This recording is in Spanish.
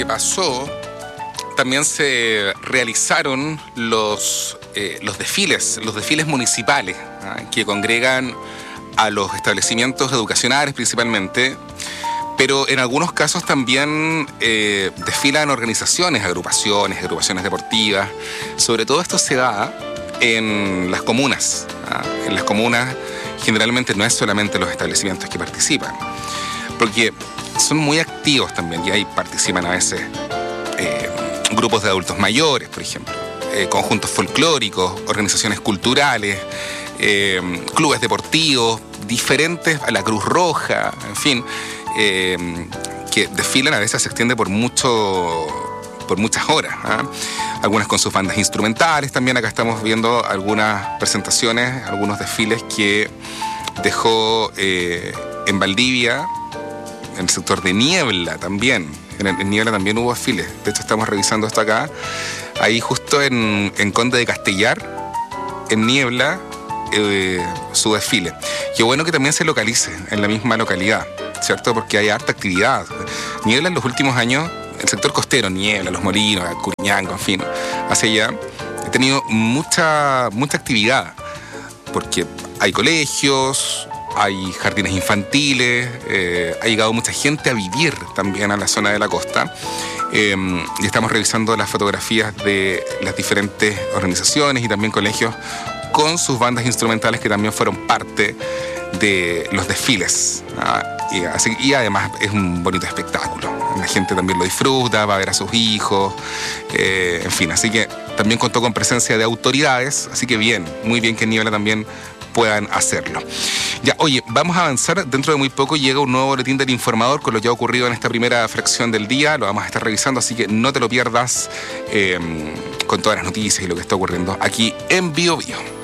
que pasó, también se realizaron los desfiles municipales, que congregan a los establecimientos educacionales principalmente, pero en algunos casos también desfilan organizaciones, agrupaciones deportivas. Sobre todo esto se da en las comunas. En las comunas generalmente no es solamente los establecimientos que participan, porque son muy activos también, y ahí participan a veces grupos de adultos mayores, por ejemplo, conjuntos folclóricos, organizaciones culturales, clubes deportivos, diferentes, a la Cruz Roja, en fin, que desfilan, a veces se extiende por muchas horas, algunas con sus bandas instrumentales. También acá estamos viendo algunas presentaciones, algunos desfiles que dejó en Valdivia, en el sector de Niebla también. En Niebla también hubo desfiles. De hecho, estamos revisando esto acá. Ahí justo en Conde de Castellar, en Niebla, su desfile. Qué bueno que también se localice en la misma localidad, ¿cierto? Porque hay harta actividad. Niebla en los últimos años, el sector costero, Niebla, Los Molinos, Curiñanco, en fin, hacia allá, he tenido mucha actividad, porque hay colegios, hay jardines infantiles, ha llegado mucha gente a vivir también a la zona de la costa. Y estamos revisando las fotografías de las diferentes organizaciones y también colegios con sus bandas instrumentales que también fueron parte de los desfiles. Y además es un bonito espectáculo. La gente también lo disfruta, va a ver a sus hijos, en fin. Así que también contó con presencia de autoridades, así que bien, muy bien que en Niebla también puedan hacerlo. Ya, oye, vamos a avanzar. Dentro de muy poco llega un nuevo boletín del informador con lo que ha ocurrido en esta primera fracción del día. Lo vamos a estar revisando, así que no te lo pierdas, con todas las noticias y lo que está ocurriendo aquí en Bio Bio.